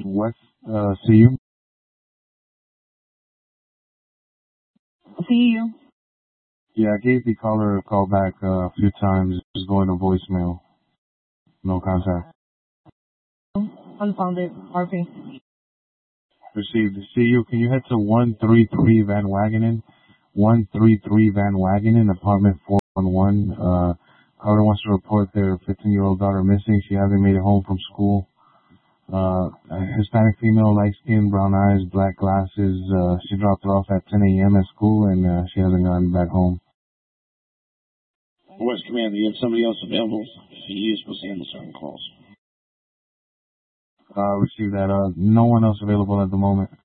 West, CU? CU. Yeah, I gave the caller a call back a few times. Just going to voicemail. No contact. Unfounded, RP. Received. CU, can you head to 133 Van Wagenen? 133 Van Wagenen, apartment 411. Caller wants to report their 15-year-old daughter missing. She hasn't made it home from school. Hispanic female, light skin, brown eyes, black glasses. She dropped her off at 10 a.m. at school and she hasn't gotten back home. West Command, do you have somebody else available? He is supposed to handle certain calls. Received that. No one else available at the moment.